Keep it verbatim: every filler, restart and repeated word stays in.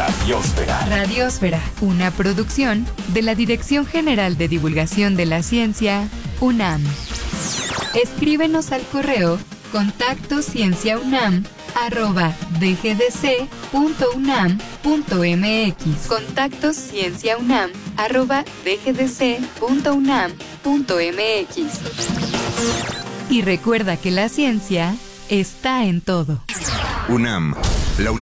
Radiósfera. Radiósfera, una producción de la Dirección General de Divulgación de la Ciencia, UNAM. Escríbenos al correo contacto cienciaunam arroba dgdc.unam.mx. Contacto cienciaunam arroba dgdc.unam.mx. Y recuerda que la ciencia está en todo. UNAM. La